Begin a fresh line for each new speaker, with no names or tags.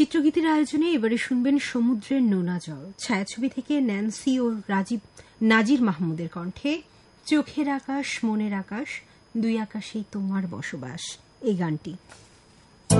চিত্রগীতির আয়োজনে এবারে শুনবেন সমুদ্রের নোনা জল, ছায়াছবি থেকে ন্যান্সি ও নাজির মাহমুদের কণ্ঠে চোখের আকাশ মনের আকাশ, দুই আকাশেই তোমার বসবাস, এই গানটি।